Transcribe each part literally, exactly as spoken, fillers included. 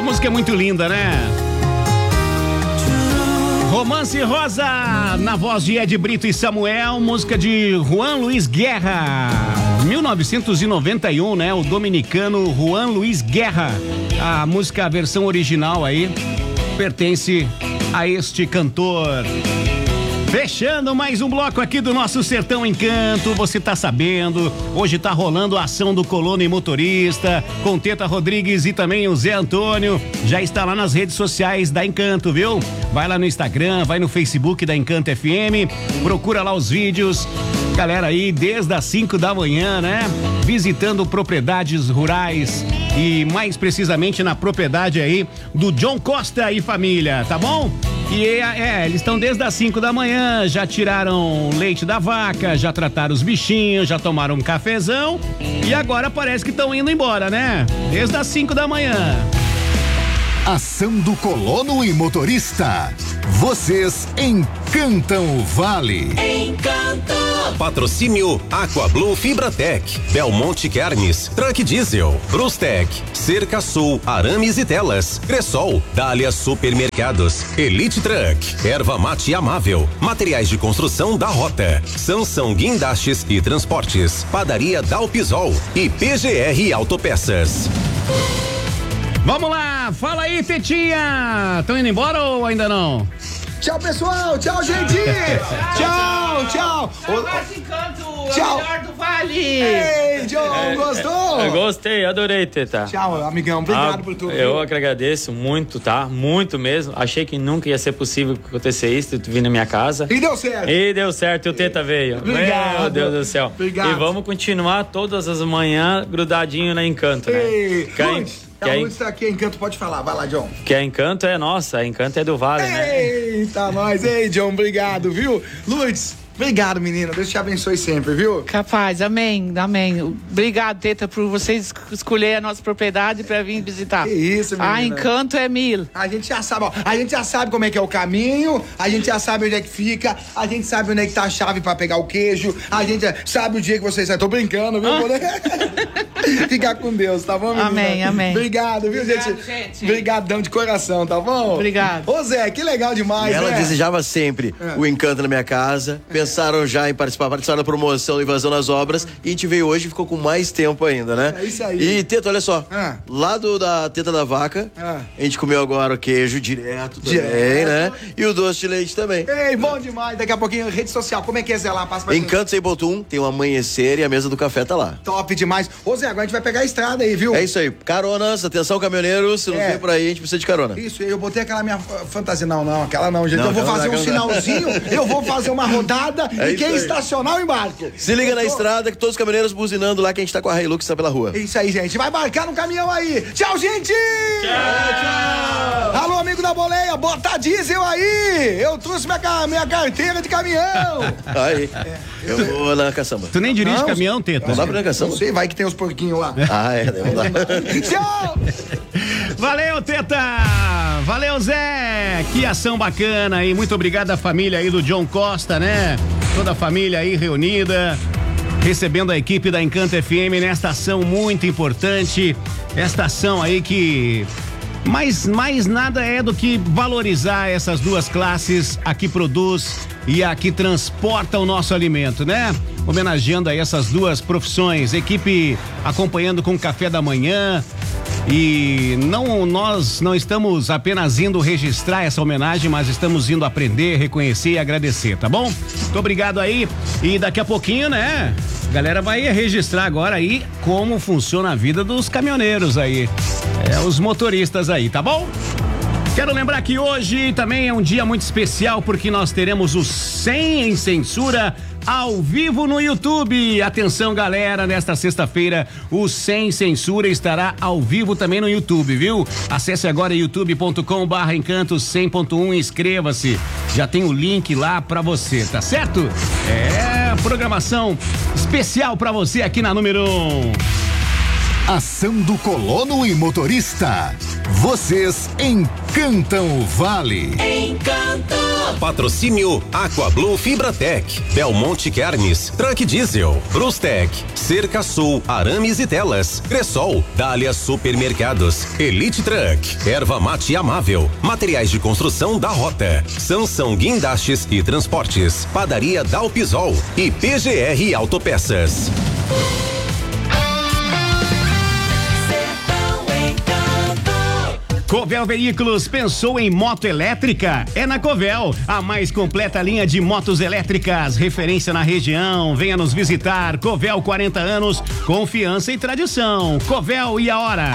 música é muito linda, né? Romance Rosa, na voz de Ed Brito e Samuel, música de Juan Luiz Guerra, mil novecentos e noventa e um, né? O dominicano Juan Luiz Guerra. A música, a versão original aí, pertence a este cantor. Fechando mais um bloco aqui do nosso Sertão Encanto, você tá sabendo, hoje tá rolando a ação do Colono e Motorista, com Teta Rodrigues e também o Zé Antônio, já está lá nas redes sociais da Encanto, viu? Vai lá no Instagram, vai no Facebook da Encanto F M, procura lá os vídeos, galera aí desde as cinco da manhã, né? Visitando propriedades rurais e mais precisamente na propriedade aí do John Costa e família, tá bom? E é, é eles estão desde as cinco da manhã, já tiraram leite da vaca, já trataram os bichinhos, já tomaram um cafezão e agora parece que estão indo embora, né? Desde as cinco da manhã. Ação do Colono e Motorista. Vocês encantam o Vale. Encanto! Patrocínio Aquablue Fibratec, Belmonte Carnes, Truck Diesel, Brustec, Cerca Sul, Arames e Telas, Cressol, Dália Supermercados, Elite Truck, Erva Mate Amável, Materiais de Construção da Rota, Sansão Guindastes e Transportes, Padaria Dalpisol e P G R Autopeças. Vamos lá, fala aí, Tetinha. Estão indo embora ou ainda não? Tchau, pessoal. Tchau, gente. Tchau, tchau. Tchau, mais Encanto, tchau. O melhor do Vale. Ei, John, é, gostou? Eu gostei, adorei, Teta. Tchau, amigão. Obrigado ah, por tudo. Eu que agradeço muito, tá? Muito mesmo. Achei que nunca ia ser possível acontecer isso, tu vir na minha casa. E deu certo. E deu certo, e o Teta veio. Obrigado. Meu Deus do céu. Obrigado. E vamos continuar todas as manhãs grudadinho na Encanto, né? Ei, Quem... A Lutz tá aqui, Encanto, pode falar, vai lá, John. Que a Encanto é nossa, a Encanto é do Vale, né? Eita, nós, ei, John, obrigado, viu? Lutz, obrigado, menina, Deus te abençoe sempre, viu? Capaz, amém, amém. Obrigado, Teta, por vocês escolher a nossa propriedade pra vir visitar. Que isso, menina. Ah, Encanto é mil. A gente já sabe, ó, a gente já sabe como é que é o caminho, a gente já sabe onde é que fica, a gente sabe onde é que tá a chave pra pegar o queijo, a gente sabe o dia que vocês... Tô brincando, viu? Ah. Ficar com Deus, tá bom, menina? Amém, amém. Obrigado, viu, Obrigado, gente? gente? Obrigadão de coração, tá bom? Obrigado. Ô, Zé, que legal demais, E ela né? desejava sempre É. o Encanto na minha casa. Pensaram já em participar, participaram da promoção do Invasão nas Obras. E a gente veio hoje e ficou com mais tempo ainda, né? É isso aí. E, Teta, olha só. É. Lá do, da Teta da Vaca, É. a gente comeu agora o queijo direto também, Direto. né? E o doce de leite também. Ei, bom demais. Daqui a pouquinho, rede social, como é que é, Zé, lá? Passa pra gente. Encanto Sem Botum, tem o amanhecer e a mesa do café tá lá. Top demais. Ô, Zé, agora a gente vai pegar a estrada aí, viu? É isso aí. Caronas, atenção, caminhoneiros. Se não É. vier por aí, a gente precisa de carona. Isso, eu botei aquela minha uh, fantasia. Não, não, aquela não, gente. Não, eu vou aquela fazer não, um aquela não. sinalzinho, eu vou fazer uma rodada É e isso quem aí. estacionar o embarque. Se liga na Tô- estrada que todos os caminhoneiros buzinando lá que a gente tá com a Hilux tá pela rua. Isso aí, gente. Vai embarcar no caminhão aí. Tchau, gente! Tchau, tchau! Alô, amigo da boleia, bota diesel aí! Eu trouxe minha, ca- minha carteira de caminhão! Aí, eu vou na caçamba. Tu nem dirige Não, caminhão, Teta? Não dá pra ir na Não caçamba? sei, vai que tem os porquinhos lá. Ah, é, não dá. Tchau! Valeu, Teta! Valeu, Zé! Que ação bacana aí. Muito obrigado à família aí do John Costa, né? Toda a família aí reunida, recebendo a equipe da Encanto F M nesta ação muito importante. Esta ação aí que mais, mais nada é do que valorizar essas duas classes, a que produz e a que transporta o nosso alimento, né? Homenageando aí essas duas profissões, equipe acompanhando com o café da manhã. E não, nós não estamos apenas indo registrar essa homenagem, mas estamos indo aprender, reconhecer e agradecer, tá bom? Muito obrigado aí. E daqui a pouquinho, né? A galera vai registrar agora aí como funciona a vida dos caminhoneiros aí, é, os motoristas aí, tá bom? Quero lembrar que hoje também é um dia muito especial porque nós teremos o Sem Censura ao vivo no YouTube. Atenção, galera, nesta sexta-feira o Sem Censura estará ao vivo também no YouTube, viu? Acesse agora youtube ponto com barra encanto cem ponto um e inscreva-se. Já tem o link lá pra você, tá certo? É, programação especial pra você aqui na número um. Ação do Colono e Motorista. Vocês encantam o Vale. Encanto! Patrocínio AquaBlue Fibratec, Belmonte Carnes, Truck Diesel, Brustec, Cerca Sul, Arames e Telas, Cressol, Dália Supermercados, Elite Truck, Erva Mate Amável, Materiais de Construção da Rota, Sansão Guindastes e Transportes, Padaria Dalpisol e P G R Autopeças. Covel Veículos pensou em moto elétrica? É na Covel, a mais completa linha de motos elétricas, referência na região. Venha nos visitar. Covel, quarenta anos, confiança e tradição. Covel, e a hora?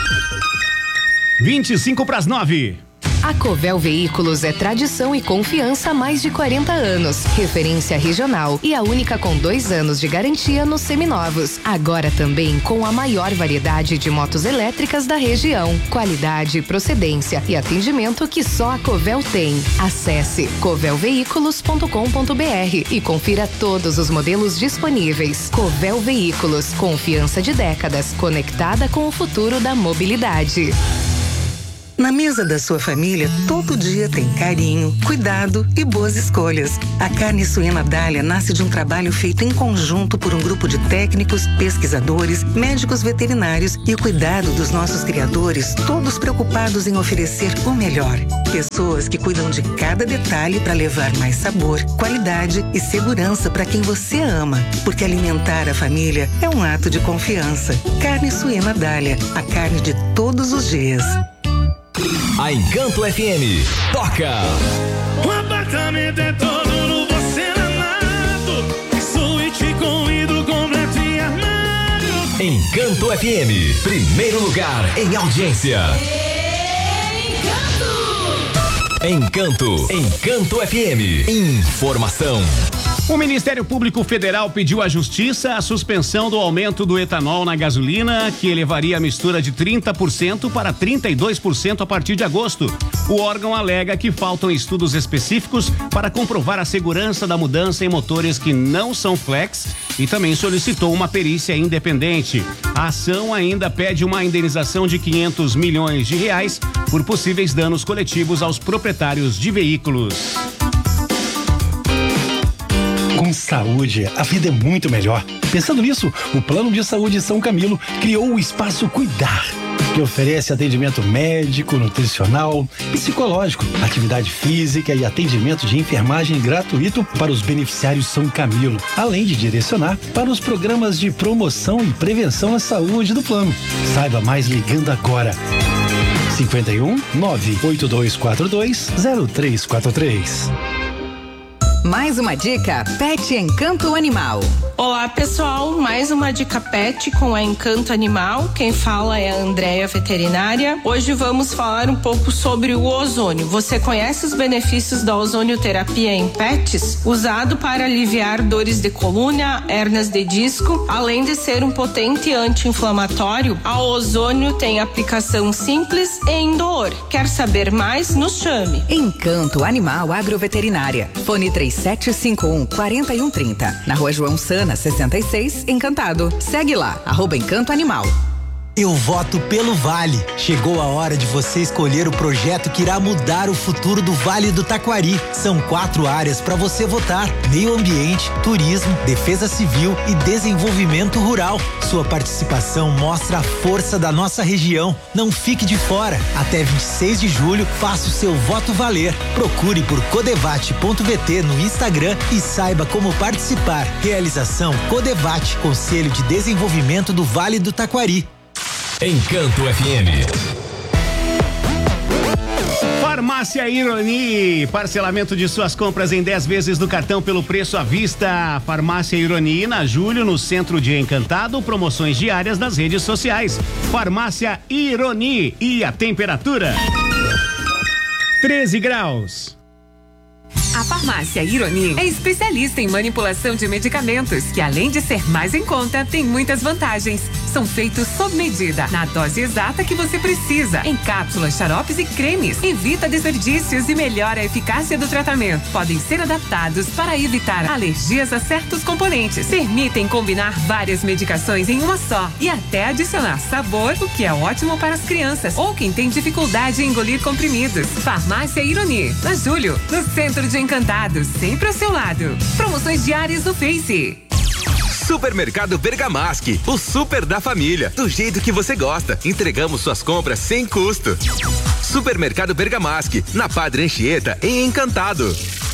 vinte e cinco para as nove. A Covel Veículos é tradição e confiança há mais de quarenta anos. Referência regional e a única com dois anos de garantia nos seminovos. Agora também com a maior variedade de motos elétricas da região. Qualidade, procedência e atendimento que só a Covel tem. Acesse covel veículos ponto com ponto br e confira todos os modelos disponíveis. Covel Veículos, confiança de décadas, conectada com o futuro da mobilidade. Na mesa da sua família, todo dia tem carinho, cuidado e boas escolhas. A carne suína Dália nasce de um trabalho feito em conjunto por um grupo de técnicos, pesquisadores, médicos veterinários e o cuidado dos nossos criadores, todos preocupados em oferecer o melhor. Pessoas que cuidam de cada detalhe para levar mais sabor, qualidade e segurança para quem você ama, porque alimentar a família é um ato de confiança. Carne suína Dália, a carne de todos os dias. A Encanto F M toca. O apartamento é todo no você amado. Suíte com vidro completo e armário. Encanto F M, primeiro lugar em audiência. Encanto, Encanto F M. Informação. O Ministério Público Federal pediu à Justiça a suspensão do aumento do etanol na gasolina, que elevaria a mistura de trinta por cento para trinta e dois por cento a partir de agosto. O órgão alega que faltam estudos específicos para comprovar a segurança da mudança em motores que não são flex e também solicitou uma perícia independente. A ação ainda pede uma indenização de quinhentos milhões de reais por possíveis danos coletivos aos proprietários de veículos. Com saúde, a vida é muito melhor. Pensando nisso, o Plano de Saúde São Camilo criou o Espaço Cuidar, que oferece atendimento médico, nutricional, psicológico, atividade física e atendimento de enfermagem gratuito para os beneficiários São Camilo, além de direcionar para os programas de promoção e prevenção à saúde do plano. Saiba mais ligando agora. cinquenta e um, nove oito dois quatro dois, zero três quatro três. Mais uma dica, Pet Encanto Animal. Olá pessoal, mais uma dica pet com a Encanto Animal. Quem fala é a Andréia Veterinária. Hoje vamos falar um pouco sobre o ozônio. Você conhece os benefícios da ozonioterapia em pets? Usado para aliviar dores de coluna, hérnias de disco, além de ser um potente anti-inflamatório, a ozônio tem aplicação simples e indolor. Quer saber mais? Nos chame. Encanto Animal Agroveterinária. Fone três sete cinco um, quatro um três zero. Na Rua João Sana, sessenta e seis, Encantado. Segue lá, arroba Encanto Animal. Eu voto pelo Vale. Chegou a hora de você escolher o projeto que irá mudar o futuro do Vale do Taquari. São quatro áreas para você votar: meio ambiente, turismo, defesa civil e desenvolvimento rural. Sua participação mostra a força da nossa região. Não fique de fora. Até vinte e seis de julho, faça o seu voto valer. Procure por codevate ponto b t no Instagram e saiba como participar. Realização Codevate, Conselho de Desenvolvimento do Vale do Taquari. Encanto F M. Farmácia Ironi, parcelamento de suas compras em dez vezes do cartão pelo preço à vista. Farmácia Ironi, na Julho, no centro de Encantado, promoções diárias nas redes sociais. Farmácia Ironi, e a temperatura? treze graus. A Farmácia Ironi é especialista em manipulação de medicamentos, que além de ser mais em conta, tem muitas vantagens. são feitos sob medida, na dose exata que você precisa, em cápsulas, xaropes e cremes. Evita desperdícios e melhora a eficácia do tratamento. Podem ser adaptados para evitar alergias a certos componentes. Permitem combinar várias medicações em uma só e até adicionar sabor, o que é ótimo para as crianças ou quem tem dificuldade em engolir comprimidos. Farmácia Ironi, na Júlio, no Centro de Encantados, sempre ao seu lado. Promoções diárias no Face. Supermercado Bergamasque, o super da família, do jeito que você gosta. Entregamos suas compras sem custo. Supermercado Bergamasque, na Padre Anchieta, em Encantado.